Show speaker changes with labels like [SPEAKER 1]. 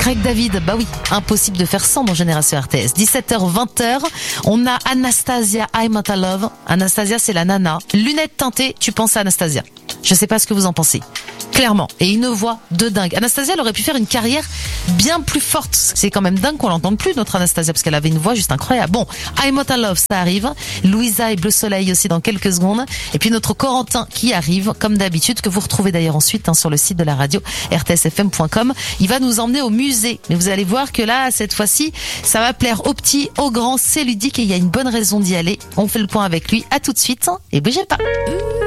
[SPEAKER 1] Craig David, bah oui, impossible de faire sans dans Génération RTS. 17h, 20h, on a Anastasia, I'm Not in Love. Anastasia, c'est la nana. Lunettes teintées, tu penses à Anastasia. Je sais pas ce que vous en pensez. Clairement. Et une voix de dingue. Anastasia, elle aurait pu faire une carrière bien plus forte. C'est quand même dingue qu'on l'entende plus, notre Anastasia, parce qu'elle avait une voix juste incroyable. Bon, I'm Not in Love, ça arrive. Louisa et Bleu Soleil aussi dans quelques secondes. Et puis notre Corentin qui arrive, comme d'habitude, que vous retrouvez d'ailleurs ensuite sur le site de la radio, rtsfm.com. Il va nous emmener au musée. Mais vous allez voir que là, cette fois-ci, ça va plaire aux petits, aux grands, c'est ludique et il y a une bonne raison d'y aller. On fait le point avec lui. À tout de suite et bougez pas.